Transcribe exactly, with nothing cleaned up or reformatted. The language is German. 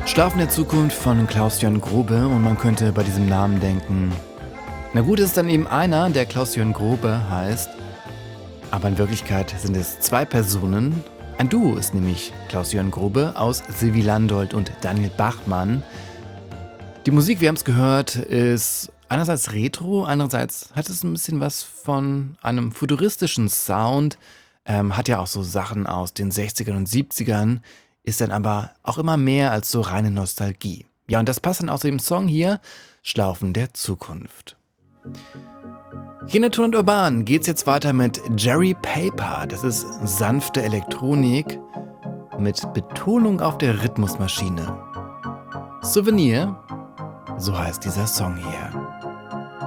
Schlafen der Zukunft von Klaus-Jörn Grobe und man könnte bei diesem Namen denken, na gut, es ist dann eben einer, der Klaus-Jörn Grobe heißt, aber in Wirklichkeit sind es zwei Personen. Ein Duo ist nämlich Klaus-Jörn Grobe aus Sylvie Landolt und Daniel Bachmann. Die Musik, wir haben es gehört, ist einerseits retro, andererseits hat es ein bisschen was von einem futuristischen Sound, ähm, hat ja auch so Sachen aus den sechzigern und siebzigern, ist dann aber auch immer mehr als so reine Nostalgie. Ja, und das passt dann auch zu dem Song hier, Schlaufen der Zukunft. Hier in Ton und Urban geht's jetzt weiter mit Jerry Paper. Das ist sanfte Elektronik mit Betonung auf der Rhythmusmaschine. Souvenir, so heißt dieser Song hier.